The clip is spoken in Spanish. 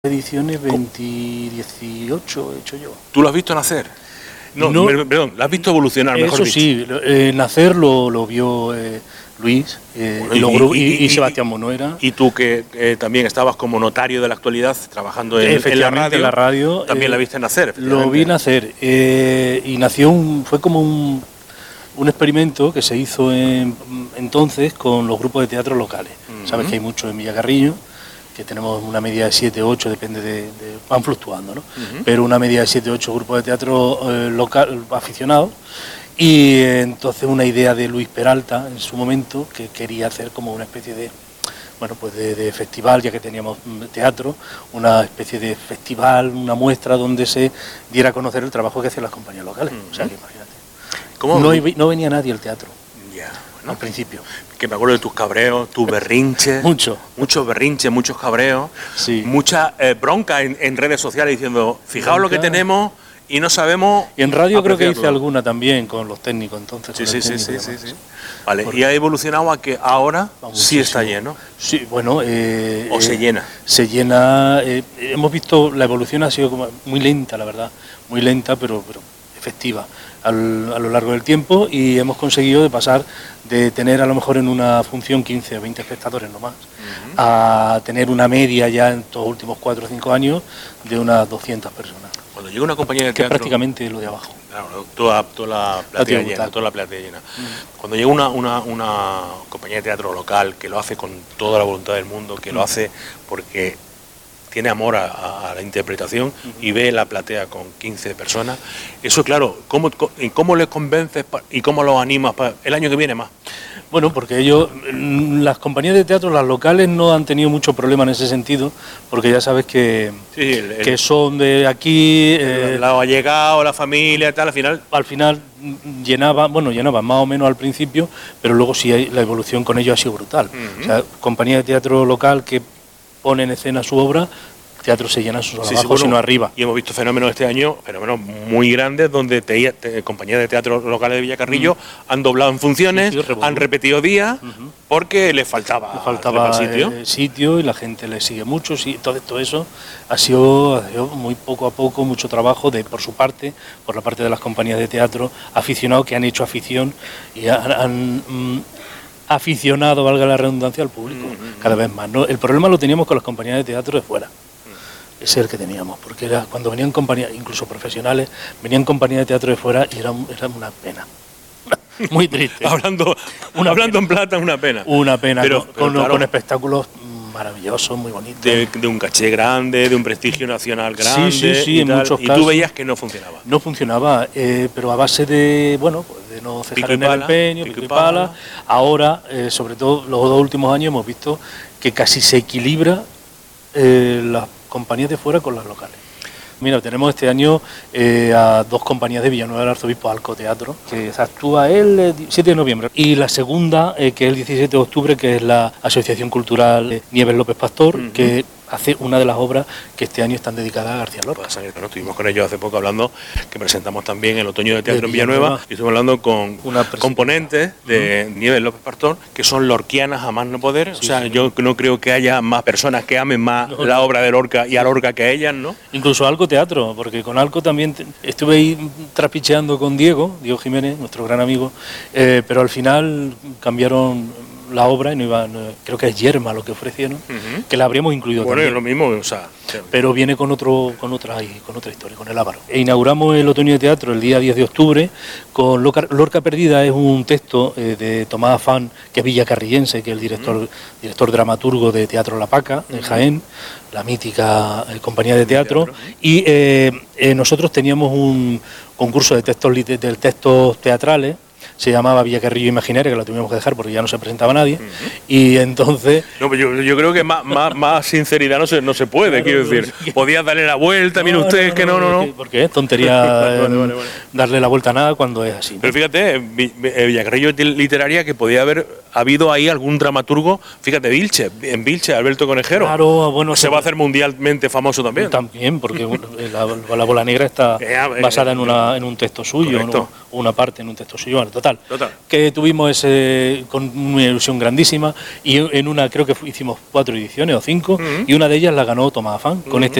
ediciones 2018 he hecho yo. ¿Tú lo has visto nacer? No, perdón, lo has visto evolucionar, mejor eso dicho. Sí, nacer lo vio Luis y Sebastián Monuera. Y tú que también estabas como notario de la actualidad trabajando en la radio, también la viste nacer. Lo vi nacer y nació fue como un experimento que se hizo entonces con los grupos de teatro locales. Sabes que hay muchos en Villacarrillo, que tenemos una media de 7, 8, depende van fluctuando, ¿no? Pero una media de 7, 8 grupos de teatro local aficionados. Y entonces una idea de Luis Peralta en su momento, que quería hacer como una especie de, bueno, pues de festival, ya que teníamos teatro, una especie de festival, una muestra donde se diera a conocer el trabajo que hacían las compañías locales. O sea que imagínate. No venía nadie al teatro. Al principio. Que me acuerdo de tus cabreos, tus berrinches. Muchos berrinches, muchos cabreos. Sí. Mucha bronca en redes sociales diciendo, fijaos lo que tenemos y no sabemos. Y en radio creo que hice alguna también con los técnicos entonces. Sí. Vale, y ha evolucionado a que ahora sí está lleno. Sí, bueno. ¿O se llena? Se llena. Hemos visto, la evolución ha sido como muy lenta, la verdad. Muy lenta, pero efectiva a lo largo del tiempo, y hemos conseguido de pasar de tener a lo mejor en una función 15 o 20 espectadores nomás, a tener una media ya en estos últimos 4 o 5 años de unas 200 personas. Cuando llega una compañía de teatro... Que es prácticamente lo de abajo. Claro, toda la platea llena. Cuando llega una compañía de teatro local que lo hace con toda la voluntad del mundo, que lo hace porque tiene amor a la interpretación y ve la platea con 15 personas, eso claro, ¿cómo les convences y cómo los animas para el año que viene más? Bueno, porque las compañías de teatro, las locales, no han tenido mucho problema en ese sentido, porque ya sabes que son de aquí... la allegado, la familia, tal, al final llenaban más o menos al principio, pero luego sí la evolución con ellos ha sido brutal. O sea, compañía de teatro local que pone en escena su obra, el teatro se llena sus abajo, sino arriba. Y hemos visto fenómenos este año, fenómenos muy grandes, donde compañías de teatro locales de Villacarrillo han doblado en funciones, han repetido días, porque les faltaba sitio y la gente le sigue mucho. Todo eso ha sido muy poco a poco, mucho trabajo por su parte, por la parte de las compañías de teatro, aficionados que han hecho afición y han aficionado, valga la redundancia, al público, cada vez más, ¿no? El problema lo teníamos con las compañías de teatro de fuera. Ese es el que teníamos, porque era cuando venían compañías, incluso profesionales, venían compañías de teatro de fuera y era una pena. Muy triste. hablando en plata, una pena. Una pena, pero con espectáculos maravillosos, muy bonitos. De un caché grande, de un prestigio nacional grande. Sí, en muchos casos. Y tú veías que no funcionaba. No funcionaba, pero a base de no cejar en el empeño, pico y pala. Ahora, sobre todo los 2 últimos años, hemos visto que casi se equilibra las compañías de fuera con las locales. Mira, tenemos este año a 2 compañías de Villanueva del Arzobispo Alco Teatro, que se actúa el 7 de noviembre. Y la segunda, que es el 17 de octubre, que es la Asociación Cultural Nieves López Pastor, que hace una de las obras que este año están dedicadas a García Lorca. Estuvimos con ellos hace poco hablando, que presentamos también el Otoño de Teatro en Villanueva, y estuvimos hablando con componentes de Nieves López Pastor, que son lorquianas a más no poder. O sea, yo no creo que haya más personas que amen más la obra de Lorca y a Lorca que a ellas, ¿no? Incluso Alco Teatro, porque con Alco también estuve ahí trapicheando con Diego Jiménez, nuestro gran amigo, pero al final cambiaron la obra y creo que es Yerma lo que ofrecieron, que la habríamos incluido también. Es lo mismo, o sea... Pero viene con otra historia, con el Ávaro. Inauguramos el Otoño de Teatro el día 10 de octubre con Lorca Perdida. Es un texto de Tomás Afán, que es villacarrillense, que es el director dramaturgo de Teatro La Paca, en Jaén, la mítica compañía de teatro. Y nosotros teníamos un concurso de textos teatrales. Se llamaba Villacarrillo Imaginaria, que la tuvimos que dejar porque ya no se presentaba nadie. Y entonces... No, pero yo creo que más sinceridad no se puede, quiero decir. Podías darle la vuelta, mire usted, que no. Porque es tontería darle la vuelta a nada cuando es así, ¿no? Pero fíjate, Villacarrillo Literaria, que podía haber habido ahí algún dramaturgo, fíjate, en Vilche, Alberto Conejero. Claro, bueno... Se va a hacer mundialmente famoso también. También, porque la Bola Negra está basada en un texto suyo, ¿no? Una parte en un texto suyo. Total, Total. Que tuvimos ese con una ilusión grandísima y en una creo que hicimos 4 ediciones o 5 y una de ellas la ganó Tomás Afán con este